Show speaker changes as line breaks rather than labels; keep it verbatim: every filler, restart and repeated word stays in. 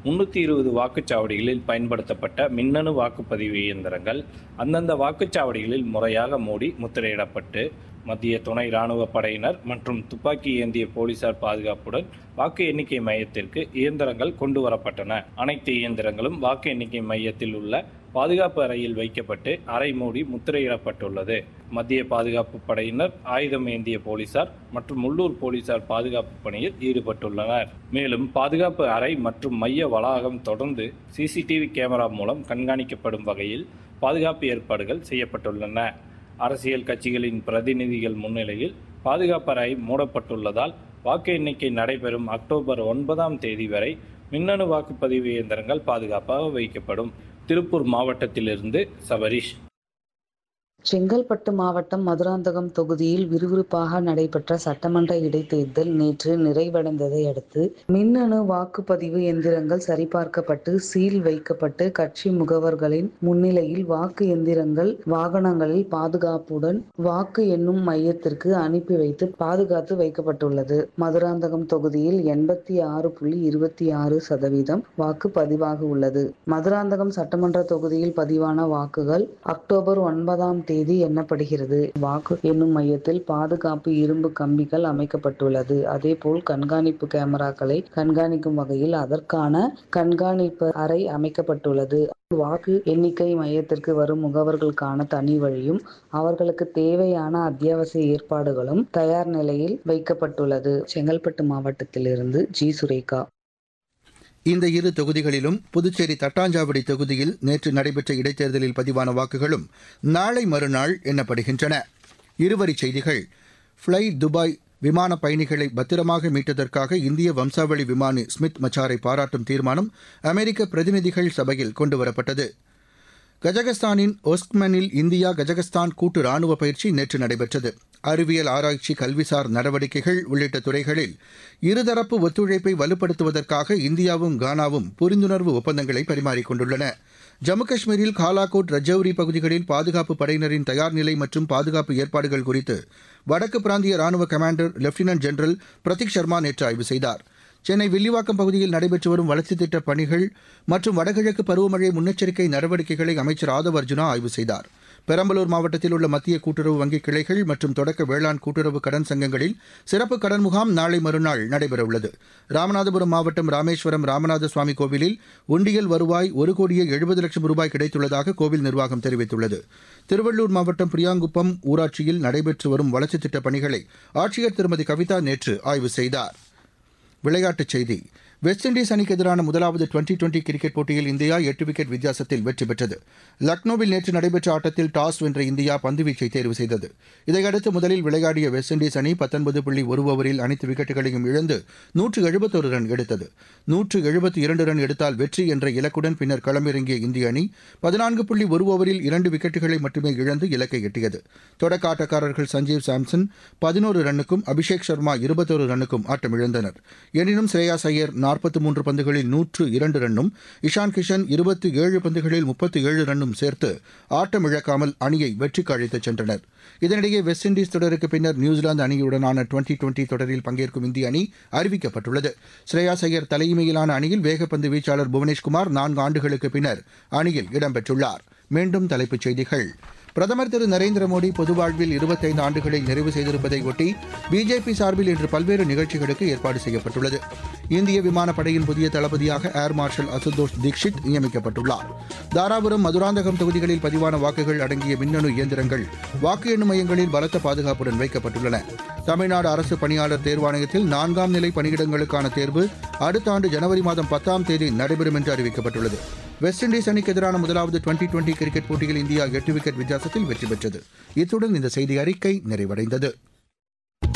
முன்னூற்றி இருபது வாக்குச்சாவடிகளில் பயன்படுத்தப்பட்ட மின்னணு வாக்குப்பதிவு இயந்திரங்கள் அந்தந்த வாக்குச்சாவடிகளில் முறையாக மூடி முத்திரையிடப்பட்டு மத்திய துணை ராணுவ படையினர் மற்றும் துப்பாக்கி ஏந்திய போலீசார் பாதுகாப்புடன் வாக்கு எண்ணிக்கை மையத்திற்கு இயந்திரங்கள் கொண்டு வரப்பட்டன. அனைத்து இயந்திரங்களும் வாக்கு எண்ணிக்கை மையத்தில் உள்ள பாதுகாப்பு அறையில் வைக்கப்பட்டு அறை மூடி முத்திரையிடப்பட்டுள்ளது. மத்திய பாதுகாப்பு படையினர், ஆயுதம் ஏந்திய போலீசார் மற்றும் உள்ளூர் போலீசார் பாதுகாப்பு பணியில் ஈடுபட்டுள்ளனர். மேலும் பாதுகாப்பு அறை மற்றும் மைய வளாகம் தொடர்ந்து சிசிடிவி கேமரா மூலம் கண்காணிக்கப்படும் வகையில் பாதுகாப்பு ஏற்பாடுகள் செய்யப்பட்டுள்ளன. அரசியல் கட்சிகளின் பிரதிநிதிகள் முன்னிலையில் பாதுகாப்பு அறை மூடப்பட்டுள்ளதால் வாக்கு எண்ணிக்கை நடைபெறும் அக்டோபர் ஒன்பதாம் தேதி வரை மின்னணு வாக்குப்பதிவு இயந்திரங்கள் பாதுகாப்பாக வைக்கப்படும். திருப்பூர் மாவட்டத்திலிருந்து சபரீஷ்.
செங்கல்பட்டு மாவட்டம் மதுராந்தகம் தொகுதியில் விறுவிறுப்பாக நடைபெற்ற சட்டமன்ற இடைத்தேர்தல் நேற்று நிறைவடைந்ததை அடுத்து மின்னணு வாக்குப்பதிவு எந்திரங்கள் சரிபார்க்கப்பட்டு சீல் வைக்கப்பட்டு கட்சி முகவர்களின் முன்னிலையில் வாக்கு எந்திரங்கள் வாகனங்களில் பாதுகாப்புடன் வாக்கு எண்ணும் மையத்திற்கு அனுப்பி வைத்து பாதுகாத்து வைக்கப்பட்டுள்ளது. மதுராந்தகம் தொகுதியில் எண்பத்தி ஆறு புள்ளி இருபத்தி ஆறு சதவீதம் வாக்கு பதிவாக உள்ளது. மதுராந்தகம் சட்டமன்ற தொகுதியில் பதிவான வாக்குகள் அக்டோபர் ஒன்பதாம் தேதி எண்ணப்படுகிறது. வாக்கு எண்ணும் மையத்தில் பாதுகாப்பு இரும்பு கம்பிகள் அமைக்கப்பட்டுள்ளது. அதேபோல் கண்காணிப்பு கேமராக்களை கண்காணிக்கும் வகையில் அதற்கான கண்காணிப்பு அறை அமைக்கப்பட்டுள்ளது. வாக்கு எண்ணிக்கை மையத்திற்கு வரும் முகவர்களுக்கான தனி வழியும் அவர்களுக்கு தேவையான அத்தியாவசிய ஏற்பாடுகளும் தயார் நிலையில் வைக்கப்பட்டுள்ளது. செங்கல்பட்டு மாவட்டத்திலிருந்து ஜி சுரேகா.
இந்த இரு தொகுதிகளிலும் புதுச்சேரி தட்டாஞ்சாவடி தொகுதியில் நேற்று நடைபெற்ற இடைத்தேர்தலில் பதிவான வாக்குகளும் நாளை மறுநாள் எண்ணப்படுகின்றன. இருவரிச் செய்திகள். ஃப்ளை துபாய் விமான பயணிகளை பத்திரமாக மீட்டதற்காக இந்திய வம்சாவளி விமானி ஸ்மித் மச்சாரை பாராட்டும் தீர்மானம் அமெரிக்க பிரதிநிதிகள் சபையில் கொண்டுவரப்பட்டது. கஜகஸ்தானின் ஒஸ்க்மனில் இந்தியா கஜகஸ்தான் கூட்டு ராணுவ பயிற்சி நேற்று நடைபெற்றது. அறிவியல் ஆராய்ச்சி, கல்விசார் நடவடிக்கைகள் உள்ளிட்ட துறைகளில் இருதரப்பு ஒத்துழைப்பை வலுப்படுத்துவதற்காக இந்தியாவும் கானாவும் புரிந்துணர்வு ஒப்பந்தங்களை பரிமாறிக்கொண்டுள்ளன. ஜம்மு காஷ்மீரில் காலாகோட், ரஜௌரி பகுதிகளில் பாதுகாப்பு படையினரின் தயார் நிலை மற்றும் பாதுகாப்பு ஏற்பாடுகள் குறித்து வடக்கு பிராந்திய ராணுவ commander lieutenant general Prateek Sharma நேற்று ஆய்வு செய்தார். சென்னை வில்லிவாக்கம் பகுதியில் நடைபெற்று வரும் வளர்ச்சித் திட்டப் பணிகள் மற்றும் வடகிழக்கு பருவமழை முன்னெச்சரிக்கை நடவடிக்கைகளை அமைச்சர் ஆதவ் அர்ஜுனா ஆய்வு செய்தார். பெரம்பலூர் மாவட்டத்தில் உள்ள மத்திய கூட்டுறவு வங்கி கிளைகள் மற்றும் தொடக்க வேளாண் கூட்டுறவு கடன் சங்கங்களில் சிறப்பு கடன் முகாம் நாளை மறுநாள் நடைபெறவுள்ளது. ராமநாதபுரம் மாவட்டம் ராமேஸ்வரம் ராமநாத சுவாமி கோவிலில் உண்டியல் வருவாய் ஒரு கோடியே எழுபது லட்சம் ரூபாய் கிடைத்துள்ளதாக கோவில் நிர்வாகம் தெரிவித்துள்ளது. திருவள்ளூர் மாவட்டம் பிரியாங்குப்பம் ஊராட்சியில் நடைபெற்று வரும் வளர்ச்சித் திட்டப் பணிகளை ஆட்சியர் திருமதி கவிதா நேற்று ஆய்வு செய்தார். விளையாட்டுச் செய்தி. வெஸ்ட் இண்டீஸ் அணிக்கு எதிரான முதலாவது டுவெண்டி டுவெண்டி கிரிக்கெட் போட்டியில் இந்தியா எட்டு விக்கெட் வித்தியாசத்தில் வெற்றி பெற்றது. லக்னோவில் நேற்று நடைபெற்ற ஆட்டத்தில் டாஸ் வென்ற இந்தியா பந்துவீச்சை தேர்வு செய்தது. இதையடுத்து முதலில் விளையாடிய வெஸ்ட் இண்டீஸ் அணி பத்தொன்பது புள்ளி ஒரு ஓவரில் அனைத்து விக்கெட்டுகளையும் இழந்து நூற்று எழுபத்தொரு ரன் எடுத்தது. நூற்று எழுபத்தி இரண்டு ரன் எடுத்தால் வெற்றி என்ற இலக்குடன் பின்னர் களமிறங்கிய இந்திய அணி பதினான்கு புள்ளி ஒரு ஓவரில் இரண்டு விக்கெட்டுகளை மட்டுமே இழந்து இலக்கை எட்டியது. தொடக்க ஆட்டக்காரர்கள் சஞ்சீவ் சாம்சன் பதினோரு ரன்னுக்கும் அபிஷேக் சர்மா இருபத்தொரு ரன்னுக்கும் ஆட்டமிழந்தனர். எனினும் ஸ்ரேயாஸ் ஐயர் நாற்பத்தி மூன்று பந்துகளில் நூற்று இரண்டு ரன்னும், இஷான் கிஷன் இருபத்தி ஏழு பந்துகளில் முப்பத்தி ஏழு ரன்னும் சேர்த்து ஆட்டமிழக்காமல் அணியை வெற்றிக்கு அழைத்துச் சென்றனர். இதனிடையே வெஸ்ட் இண்டீஸ் தொடருக்கு பின்னர் நியூசிலாந்து அணியுடனான டுவெண்டி டுவெண்டி தொடரில் பங்கேற்கும் இந்திய அணி அறிவிக்கப்பட்டுள்ளது. ஸ்ரேயாஸ் ஐயர் தலைமையிலான அணியில் வேகப்பந்து வீச்சாளர் புவனேஷ்குமார் நான்கு ஆண்டுகளுக்கு பின்னர் அணியில் இடம்பெற்றுள்ளார். மீண்டும் தலைப்புச் செய்திகள். பிரதமர் திரு நரேந்திர மோடி பொது வாழ்வில் இருபத்தைந்து ஆண்டுகளை நிறைவு செய்திருப்பதை ஒட்டி பிஜேபி சார்பில் இன்று பல்வேறு நிகழ்ச்சிகளுக்கு ஏற்பாடு செய்யப்பட்டுள்ளது. இந்திய விமானப்படையின் புதிய தளபதியாக ஏர் மார்ஷல் அசுதோஷ் தீக்ஷித் நியமிக்கப்பட்டுள்ளார். தாராபுரம், மதுராந்தகம் தொகுதிகளில் பதிவான வாக்குகள் அடங்கிய மின்னணு இயந்திரங்கள் வாக்கு எண்ணும் மையங்களில் பலத்த பாதுகாப்புடன் வைக்கப்பட்டுள்ளன. தமிழ்நாடு அரசு பணியாளர் தேர்வாணையத்தில் நான்காம் நிலை பணியிடங்களுக்கான தேர்வு அடுத்த ஆண்டு ஜனவரி மாதம் பத்தாம் தேதி நடைபெறும் என்று அறிவிக்கப்பட்டுள்ளது. வெஸ்ட் இண்டீஸ் அணிக்கு எதிரான முதலாவது டுவெண்டி டுவெண்டி கிரிக்கெட் போட்டியில் இந்தியா எட்டு விக்கெட் வித்தியாசத்தில் வெற்றி பெற்றது. இத்துடன் இந்த செய்தி அறிக்கை நிறைவடைந்தது.